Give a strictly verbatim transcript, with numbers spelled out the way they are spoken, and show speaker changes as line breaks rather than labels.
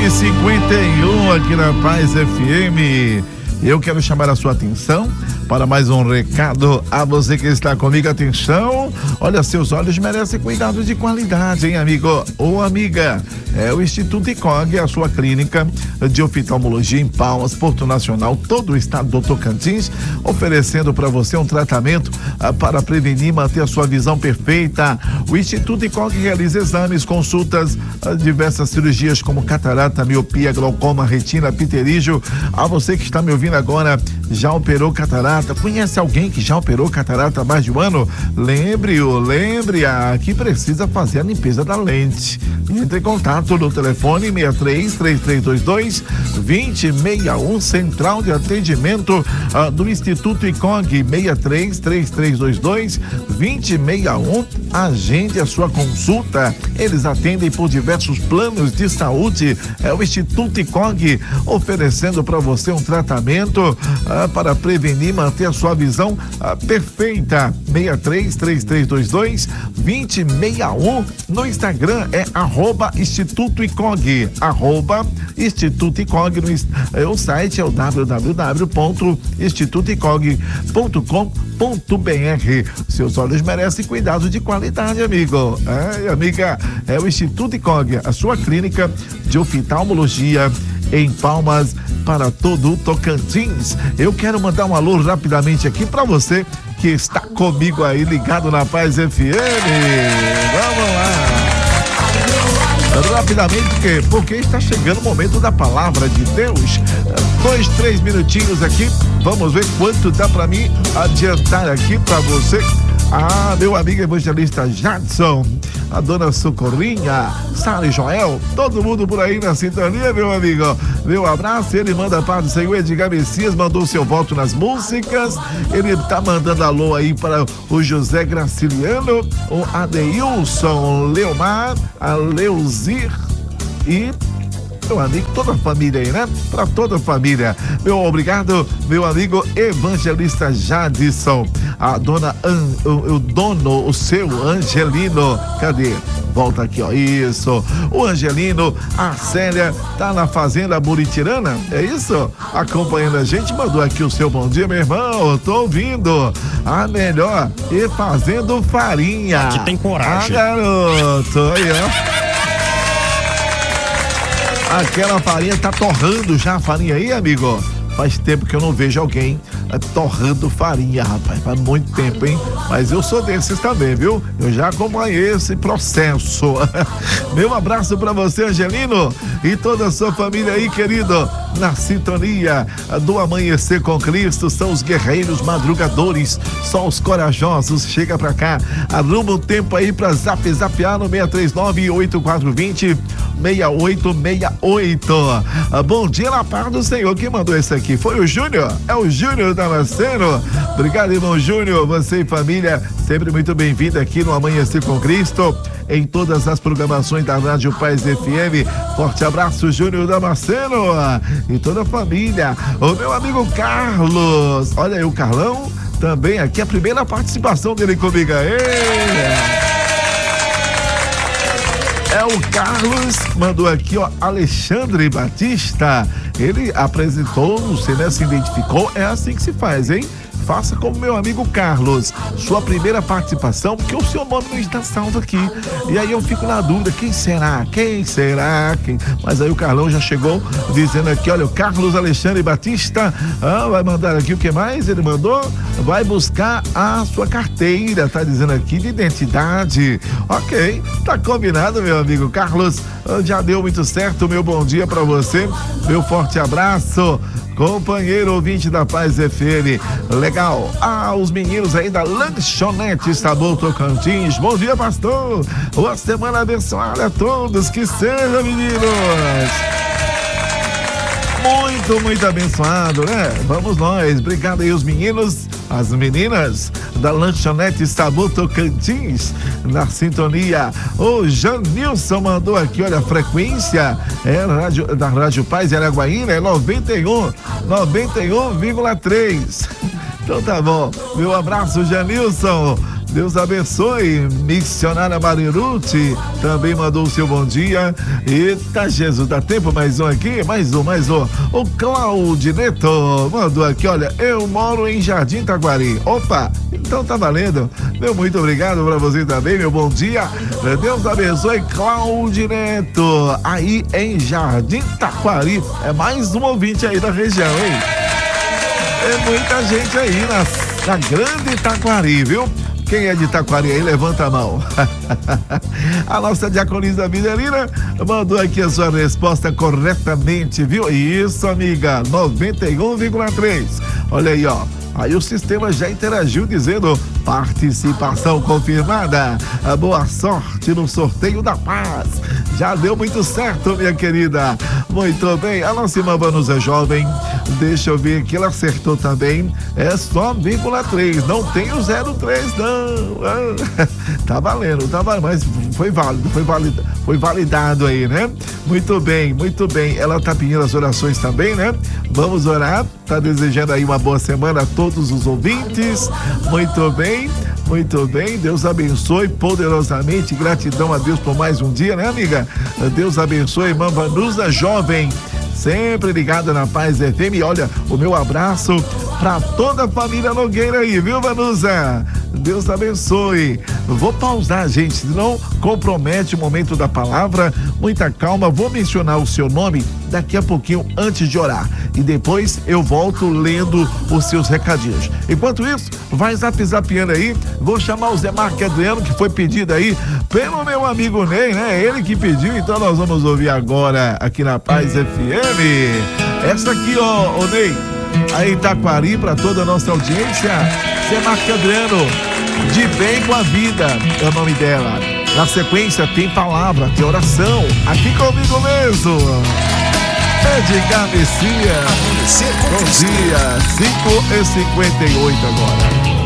e cinquenta e um aqui na Paz F M. Eu quero chamar a sua atenção para mais um recado a você que está comigo. Atenção, olha, seus olhos merecem cuidado de qualidade, hein, amigo ou amiga? É o Instituto I C O G, a sua clínica de oftalmologia em Palmas, Porto Nacional, todo o estado do Tocantins, oferecendo para você um tratamento ah, para prevenir e manter a sua visão perfeita. O Instituto I C O G realiza exames, consultas, ah, diversas cirurgias como catarata, miopia, glaucoma, retina, pterígio. A você que está me ouvindo agora, já operou catarata? Conhece alguém que já operou catarata há mais de um ano? Lembre-o, lembre-a que precisa fazer a limpeza da lente. Entre em contato no telefone seis três, três três dois dois, dois zero seis um, central de atendimento uh, do Instituto I C O G, seis três, três três dois dois, dois zero seis um. Agende a sua consulta. Eles atendem por diversos planos de saúde. É o Instituto I C O G oferecendo para você um tratamento uh, para prevenir e manter a sua visão uh, perfeita. seis três, três três dois dois, dois zero seis um. No Instagram é arroba Instituto I C O G, arroba Instituto I C O G. No, é, o site é o w w w ponto instituto i c o g ponto com ponto b r. Seus olhos merecem cuidado de qualidade, amigo. É, amiga, é o Instituto I C O G, a sua clínica de oftalmologia em Palmas, para todo o Tocantins. Eu quero mandar um alô rapidamente aqui para você que está comigo aí ligado na Paz F M. Vamos lá. Rapidamente, porque, porque está chegando o momento da palavra de Deus. Dois, três minutinhos aqui. Vamos ver quanto dá para mim adiantar aqui para você. Ah, meu amigo evangelista Jadson, a dona Socorrinha, Sara e Joel, todo mundo por aí na sintonia, meu amigo. Meu abraço, ele manda a paz do Senhor. Edgar Messias mandou seu voto nas músicas. Ele tá mandando alô aí para o José Graciliano, o Adeilson, Leomar, a Leuzir e meu amigo, toda a família aí, né? Para toda a família. Meu obrigado, meu amigo evangelista Jadson. A dona, An, o, o dono, o seu Angelino. Cadê? Volta aqui, ó. Isso. O Angelino, a Célia, tá na fazenda Buritirana? É isso? Acompanhando a gente, mandou aqui o seu bom dia, meu irmão. Tô ouvindo. A melhor e fazendo farinha.
Aqui tem coragem.
Ah, garoto. Aí, ó. Aquela farinha tá torrando já a farinha aí, amigo? Faz tempo que eu não vejo alguém é, torrando farinha, rapaz. Faz muito tempo, hein? Mas eu sou desses também, viu? Eu já acompanhei esse processo. Meu abraço pra você, Angelino, e toda a sua família aí, querido. Na sintonia do Amanhecer com Cristo, são os guerreiros madrugadores, só os corajosos. Chega pra cá, arruma um tempo aí pra zap zapear no seis três nove, oito quatro dois zero, seis oito seis oito. Bom dia, na paz do Senhor. Quem mandou esse aqui foi o Júnior, é o Júnior Damasceno. Obrigado, irmão Júnior, você e família, sempre muito bem-vindo aqui no Amanhecer com Cristo, em todas as programações da Rádio Paz F M. Forte abraço, Júnior Damasceno e toda a família. O meu amigo Carlos, olha aí o Carlão, também aqui a primeira participação dele comigo. Aê! É o Carlos, mandou aqui, ó, Alexandre Batista. Ele apresentou, não sei, né, se identificou. É assim que se faz, hein? Faça como meu amigo Carlos, sua primeira participação, porque o seu nome não está salvo aqui. E aí eu fico na dúvida, quem será? Quem será? Quem? Mas aí o Carlão já chegou dizendo aqui, olha, o Carlos Alexandre Batista ah, vai mandar aqui o que mais? Ele mandou, vai buscar a sua carteira, tá dizendo aqui, de identidade. Ok, tá combinado, meu amigo Carlos. Já deu muito certo, meu bom dia pra você, meu forte abraço. Companheiro ouvinte da Paz F M, legal. Ah, os meninos aí da Lanchonete Sabor Tocantins, bom dia, pastor. Uma semana abençoada a todos, que seja, meninos. Muito, muito abençoado, né? Vamos nós, obrigado aí os meninos, as meninas da Lanchonete Sabor Tocantins, na sintonia. O Janilson mandou aqui, olha, a frequência é rádio, da Rádio Paz Araguaína, é noventa e um, noventa e um vírgula três. Então tá bom, meu abraço, Janilson. Deus abençoe. Missionária Mariruti também mandou o seu bom dia. Eita, Jesus, dá tempo? Mais um aqui? Mais um, mais um. O Claudineto mandou aqui, olha, eu moro em Jardim Taquari. Opa, então tá valendo. Meu muito obrigado pra você também, meu bom dia. Deus abençoe, Claudineto. Aí em Jardim Taquari. É mais um ouvinte aí da região, hein? É muita gente aí na, na grande Taquari, viu? Quem é de Taquari aí, levanta a mão. A nossa diaconisa Minerina mandou aqui a sua resposta corretamente, viu? Isso, amiga, noventa e um vírgula três. Olha aí, ó. Aí o sistema já interagiu dizendo participação confirmada. Boa sorte no sorteio da paz. Já deu muito certo, minha querida. Muito bem. A nossa irmã Vanusa Jovem, deixa eu ver que ela acertou também. É só vírgula três, não tem o zero três não. Tá valendo, tá valendo, mas foi válido, foi válido, foi validado aí, né? Muito bem, muito bem. Ela tá pedindo as orações também, né? Vamos orar. Tá desejando aí uma boa semana a todos os ouvintes. Muito bem, muito bem. Deus abençoe poderosamente. Gratidão a Deus por mais um dia, né, amiga? Deus abençoe, irmã Vanusa Jovem, sempre ligada na Paz F M. Olha, o meu abraço pra toda a família Nogueira aí, viu, Vanusa? Deus abençoe. Vou pausar, gente, senão compromete o momento da palavra. Muita calma, vou mencionar o seu nome daqui a pouquinho antes de orar. E depois eu volto lendo os seus recadinhos. Enquanto isso, vai zap zapiando aí. Vou chamar o Zé Marque Adriano, que foi pedido aí pelo meu amigo Ney, né? Ele que pediu, então nós vamos ouvir agora aqui na Paz F M. Essa aqui, ó, ô Ney, aí em Taquari, para toda a nossa audiência. Zé Marque Adriano, de bem com a vida, é o nome dela. Na sequência tem palavra, tem oração. Aqui comigo mesmo, Edgar Messias. Bom dia, cinco e cinquenta e oito agora.